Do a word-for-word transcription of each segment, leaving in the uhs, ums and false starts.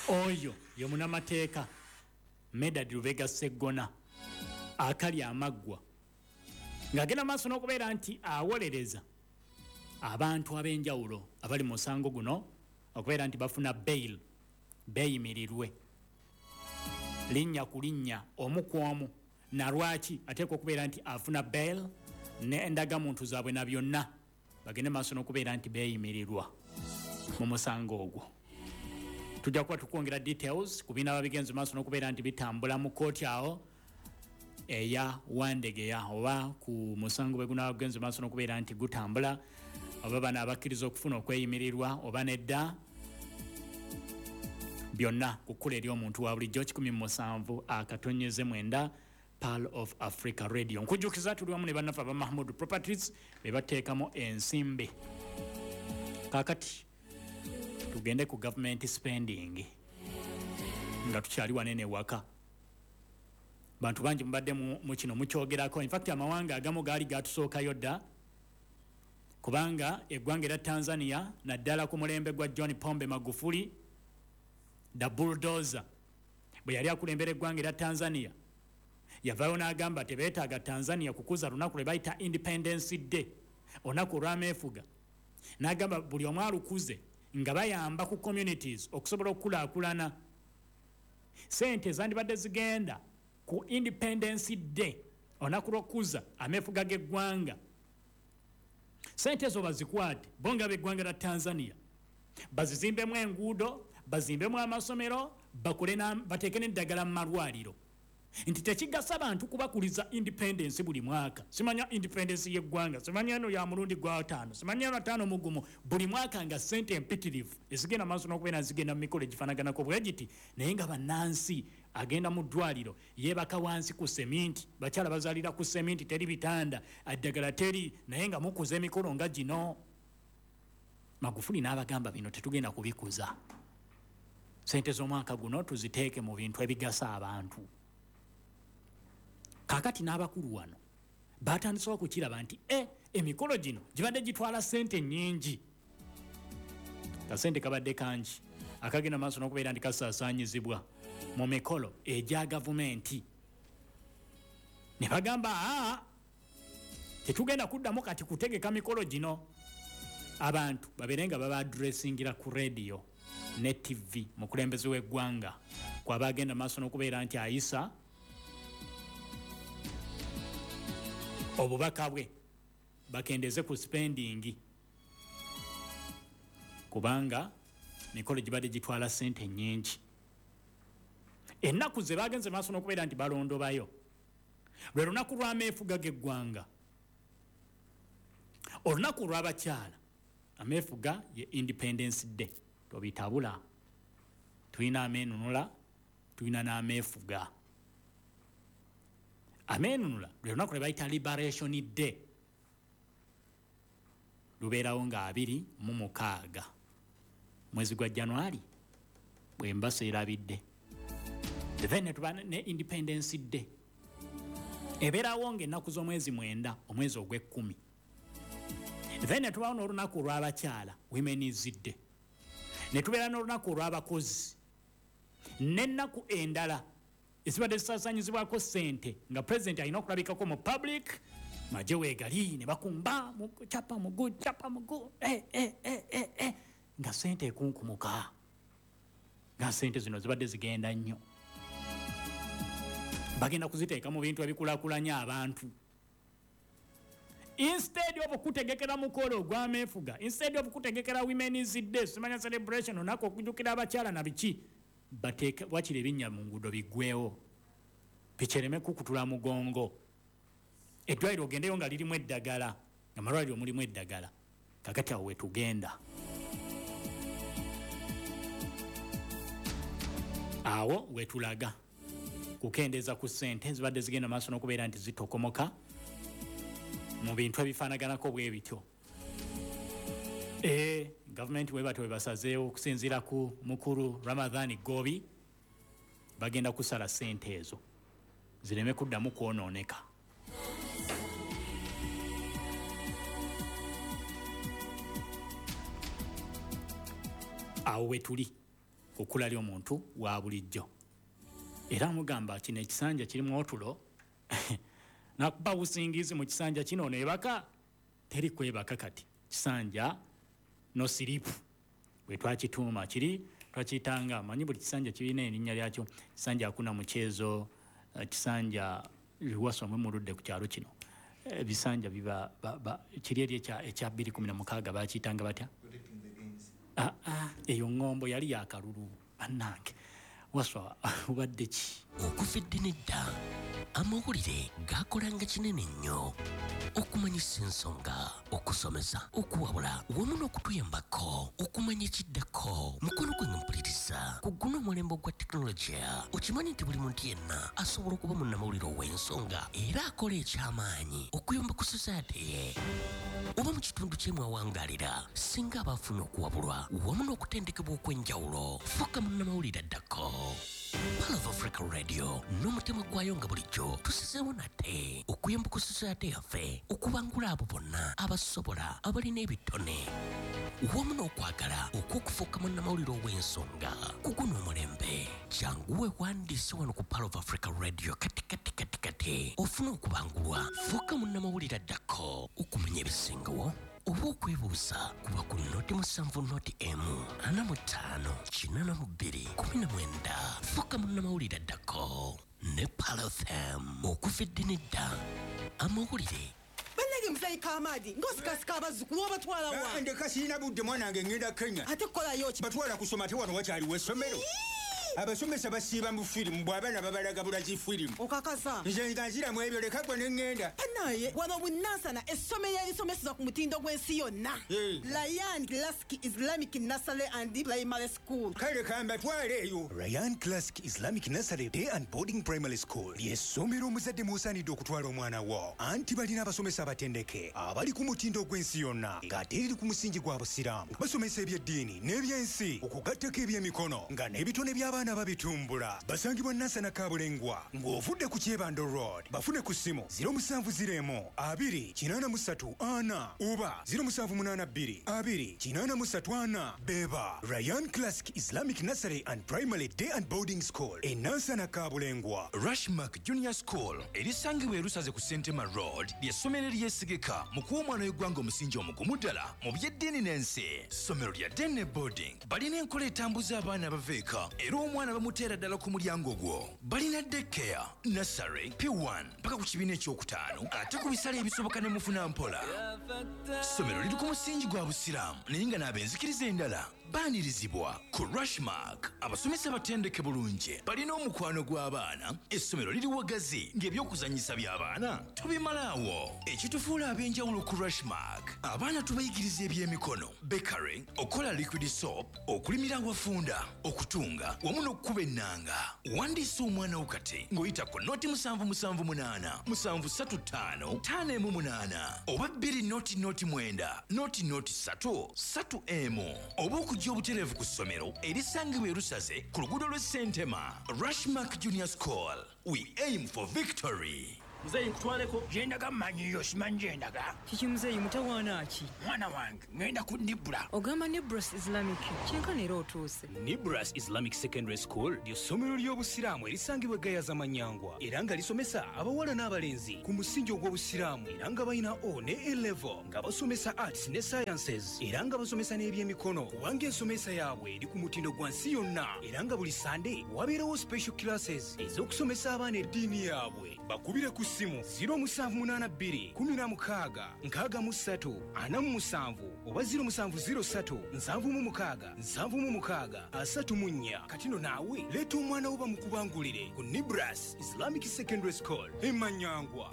oyo ye munamateeka Medad Lubega Sseggona akali amaggwa ng'agenda maaso n'okubeera nti awolereza abantu ab'enjawulo abali mu musango guno okubeera nti bafuna bail beeyimirirwe linnya ku linnya omu ku omu na lwaki ateekwa okubeera nti afuna bail n'endagamuntu zaabwe na byonna bagende maaso n'okubeera nti beeyimirirwa mu musango ogwo. Tujja kuba tukwongera details ku binaaba bigenze maaso n'okubeera nti bitambula mu kooti awo eya Wandegeya oba ku musango bwe gunaaba gugenze maaso n'okubeera nti gutambula oba bano abakkiriza okufuna okweyimirirwa oba nedda byonna ku kkula ery'omuntu wa bulijjo kikumi mu musanvu akatonyeze mwenda Pearl of Africa Radio. Nkujjukiza tuli wamu ne bannaffe aba Mahmood Properties be bateekamu ensimbi. Kaakati tugende ku government spending nga tukyali wanene waka. Bantu bangi mubadde mu kino mukyogerako. In fact amawanga agamu gaali gatusookayo dda kubanga eggwanga erya Tanzania naddala ku mulembe gwa John Pombe Magufuli da bulldozer bwe yali akulembera eggwanga erya Tanzania yavaayo n'agamba tebeetaaga Tanzania kukuza lunaku lwe bayita Independence Day olunaku olw'ameefuga n'agamba buli omu alukuze nga bayamba ku communities okusobola okukulaakulana. Sente zandibadde zigenda ku Independence Day olunaku lw'okuza ameefuga g'eggwanga. Sente ezo bazikwate bo nga b'eggwanga lya Tanzania bazizimbemu enguudo bazimbemu amasomero bakole bateeke n'eddagala mu malwaliro. Nti tekigasa abantu kubakuliza independence buli mwaka. Simanya independence y'eggwanga, simanya eno ya mulundi gwa ttaano, simanya eno ttaano mu gumu buli mwaka nga ssente empitirivu ezigenda maaso n'okubeera zigenda mu mikolo egifaanaganako bwe giti naye nga bannansi agenda mu ddwaliro yeebaka wansi ku seminti bakyala bazaalira ku seminti teri bitanda addagala teri naye nga mukuza emikolo nga gino. Magufuli n'abagamba bino tetugenda kubikuza. Sente z'omwaka guno tuziteeke mu bintu ebigasa abantu. Kakati n'abakulu wano batandise okukiraba nti e emikolo gino gibadde gitwala sente nnyingi. Kasente kabadde kangi akagenda maaso n'okubeera nti kasaasaanyizibwa mu mikolo egya gavumenti. Ne bagamba aa tetugenda kuddamu kati kutegeka mikolo gino. Abantu babeere nga baba addressingira ku radio ne T V mu kulembeze w'eggwanga kwaba agenda maaso n'okubeera nti ayisa obubaka bwe bakendeze ku spending kubanga mikolo gibadde gitwala sente nnyingi. Ennaku ze bagenze maaso n'okubeera nti balondobayo lwe lunaku lw'ameefuga g'eggwanga, olunaku lw'abakyala ameefuga ye Independence Day tobitabula. Tulina ameenunula tulina n'ameefuga. Ameenunula lwe lunaku lwe bayita Liberation Day lubeerawo nga abiri mu mukaaga mwezi gwa January bwe mbasa erabidde. Then tuba ne Independence Day ebeerawo ng'ennaku z'omwezi mwenda omwezi ogw'ekkumi. Then tubawo n'olunaku olw'abakyala Women's Day, ne tubeera n'olunaku olw'abakozi n'ennaku endala ezibadde zisaasaanyizibwako ssente nga president alina okulabikako mu public maje weegali ne bakumba mucapa mugu capa mugu eh, eh, eh, eh, eh. nga ssente ekunkumuka nga ssente zino zibadde zigenda nnyo bagenda kuziteeka mu bintu ebikulaakulanya abantu. Instead of kutegekera mukolo gw'ameefuga, instead of kutegekera Women's Day, simanya celebration onako okujjukira abakyala na biki bateeka wakiri ebinnya mu nguudo biggweewo bikyereme kukutula mugongo. Eddwaliro ogendeyo nga lirimu eddagala, amalwaliro mulimu eddagala. Kakati awo wetugenda awo wetulaga kukendeeza ku ssente zibadde zigenda maaso n'okubeera nti zitokomoka mu bintu ebifaanaganako bwe bityo. Eh, government we batwe basazeewo okusinziira ku mukulu Ramadhani Gobi bagenda kusala ssente ezo zireme kuddamu kwonooneka. Awo we tuli kukula lyo muntu wa bulijjo era mugamba kino ekisanja kirimu otulo nakuba busingizi mu kisanja kino nebaka teri kwebaka kati kisanja no siripu bwe twakituuma kiri twakitanga manyi buli kisanja kirina erinnya lyakyo kisanja hakuna mchezo uh, kisanja liwasomwe muludde ku kyalo kino ebisanja biba kiri eri ekya ekya bbiri kumi na mukaaga bakitanga batya ah ah eyo ngombo yali yakalulu bannange waswa ubadde ki okufidde nedda amawulire gakolanga kinene nnyo okumanyisa ensonga okusomesa okuwabula wamu n'okutuyambako okumanya ekiddako mukono gwe nga mpuliriza ku guno omulembe gwa tekinologiya okimanyi nti buli muntu yenna asobola okuba munnamawulire ow'ensonga era akola ekyamaanyi okuyamba ku society ye oba mu kitundu kye mwawangaalira singa abaafuna okuwabulwa wamu n'okutendekebwa okw'enjawulo fuuka munnamawulire addako Pearl of Africa Radio n'omutima gwayo nga bulijjo tusizeewo nate okuyamba ku society yaffe okubangula abo bonna abasobola abalina ebitone wamu n'okwagala okw'okufuuka munnamawulire ow'ensonga ku guno omulembe janguwe wandiise wano ku Pearl of Africa Radio kati kati kati kati ofuna okubangulwa fuuka munnamawulire addako okumanya ebisingawo oba okwebuuza kuba ku noti musanvu noti emu ana mu ttaano kinana mu bbiri kumi na mwenda fuuka munnamawulire addako ne Pearl F M okufidde nedda amawulire bannage musayi kamadi ngosikasika abazzukulu obatwala wa ndeka sirina budde mwanange ngenda Kenya ate kukolayo ki batwala kusoma te wano wakyaliwo essomero abasomesa basiiba mu firimu bw'abaana babalaga bulazi firimu okakasa nze nga nziramu ebyo leka gwe ne ŋŋenda naye wano bunansana essomero erisomeseza ku mutindo gw'ensi yonna Ryan Classic Islamic Nursery and Primary School kale kambatwale eyo Ryan Classic Islamic Nursery Day and Boarding Primary School ly'essomero omuzadde mw'osaanidde okutwala omwana wo anti balina abasomesa abatendeke abali ku mutindo gw'ensi yonna ng'ate eriri ku musingi gwa busiraamu basomesa ebyeddiini n'ebyensi okugattako ebyemikono nga n'ebitone by'abaana babitumbula basangibwa Nansana Kabulengwa ng'ovudde ku Kyebando Road bafune ku ssimu ziro musanvu ziremu abiri kinaana mu ssatu ana oba ziro musanvu munaana bbiri abiri kinaana mu ssatu ana beba Ryan Classic Islamic Nursery and Primary Day and Boarding School e Nansana Kabulengwa. Rushmark Junior School erisangibwa erusaze ku Sentema Road ly'essomero eryesigika mu kuwa omwana w'eggwanga omusingi omugumu ddala mu byeddiini n'ensi. Ssomero lya Dene Boarding balina enkola etambuza abaana abaveeka era omwana bamuteera ddala ku mulyango gwo. Balina daycare, nursery, P one mpaka ku kibiina ekyokutaano ate ku bisale ebisoboka ne mufuna mpola. Ssomero liri ku musingi gwa busiraamu naye nga n'abenzikiriza endala baanirizibwa ku Rushmark. Abasomesa batendeke bulungi balina omukwano gw'abaana. Essomero liri wagazi ng'ebyokuzannyisa by'abaana tubimalaawo. Ekitufuula ab'enjawulo ku Rushmark abaana tubayigiriza ebyemikono, bakery, okola liquid soap, okulimira awafunda, okutunga wamu n'okukuba ennanga. Wandiisa omwana wo kati ng'oyita ku noti musanvu musanvu munaana musanvu ssatu ttaano ttaano emu munaana oba bbiri noti noti mwenda noti noti ssatu ssatu emu oba okujja obutereevu ku ssomero erisangibwa erusaze ku luguudo lw'e Sentema. Rushmark Junior School, we aim for victory. Muzeyi nkutwaleko gyendaga mmanyiyo simanyi gyendaga kiki muzeyi mutawaana ki mwana wange ngenda ku Nibra ogamba Nibras Islamic kyenkana era otuuse Nibras Islamic Secondary School ly'essomero ly'obusiraamu erisangibwa e Gayaza Manyangwa era nga lisomesa abawala n'abalenzi ku musingi ogw'obusiraamu era nga balina O ne A level nga basomesa arts ne sciences era nga basomesa n'ebyemikono kubanga ensomesa yaabwe eri ku mutindo gwa nsi yonna era nga buli Sunday wabeerawo special classes ez'okusomesa abaana eddiini yaabwe. Bakubire ku ssimu ziro musanvu munaana bbiri kumi na mukaaga nkaaga mu ssatu ana mu musanvu oba ziro musanvu ziro ssatu nsanvu mu mukaaga nsanvu mu mukaaga asatu mu nnya. Kati nno naawe leeta omwana wo bamukubangulire ku Nibras Islamic Secondary School e Manyangwa.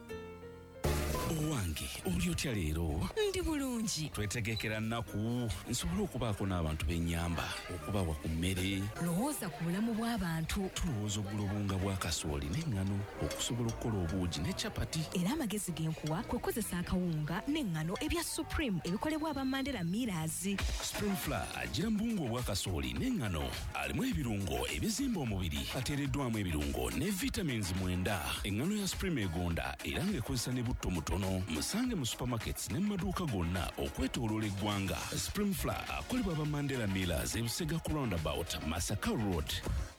Owange oli otya leero? Ndi bulungi. Twetegekera nnaku nsobole okubaako n'abantu b'ennyamba okubawa ku mmere. Lowooza ku bulamu bw'abantu. Tulowooza oggula obunga bwa kasooli n'eŋŋano okusobola okukola obuugi ne capati. Era amagezi g'enkuwa kwe kozesa akawunga n'eŋŋano ebya Supreme ebikolebwa aba Mandela Millers. Spring Flour agira mu buwunga obwa kasooli n'eŋŋano alimu ebirungo ebizimba omubiri ateereddwamu ebirungo ne vitamins mwenda. Eŋŋano ya Supreme egonda era ng'ekozesa ne butto muto katono musange mu supermarkets ne maduuka gonna okwetooloola eggwanga. Spring Flour akolebwa ba Mandela Millers ebusega ku roundabout Masaka Road.